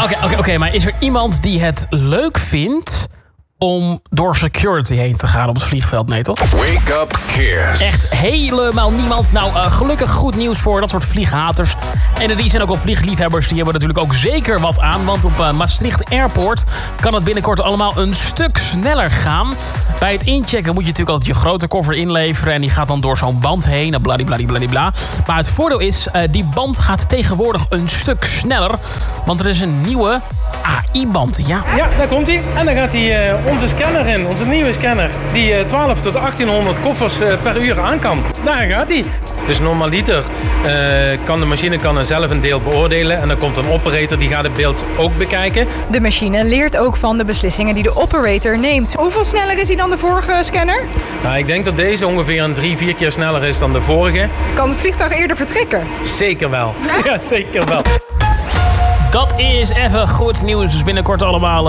Oké, maar is er iemand die het leuk vindt om door security heen te gaan op het vliegveld? Nee, toch? Wake up Kiss. Echt helemaal niemand. Nou, gelukkig goed nieuws voor dat soort vlieghaters. En die zijn ook al vliegliefhebbers. Die hebben natuurlijk ook zeker wat aan. Want op Maastricht Airport kan het binnenkort allemaal een stuk sneller gaan. Bij het inchecken moet je natuurlijk altijd je grote koffer inleveren. En die gaat dan door zo'n band heen. Bladibladibladibla. Maar het voordeel is, die band gaat tegenwoordig een stuk sneller. Want er is een nieuwe AI-band. Ja, daar komt hij. En dan gaat hij onze scanner in. Onze nieuwe scanner. Die 12 tot 1800 koffers per uur aan kan. Daar gaat hij. Dus normaliter kan de machine zelf een deel beoordelen. En dan komt een operator die gaat het beeld ook bekijken. De machine leert ook van de beslissingen die de operator neemt. Hoeveel sneller is hij dan de vorige scanner? Nou, ik denk dat deze ongeveer een 3-4 keer sneller is dan de vorige. Kan het vliegtuig eerder vertrekken? Zeker wel. Ja, zeker wel. dat is even goed nieuws. Dus binnenkort allemaal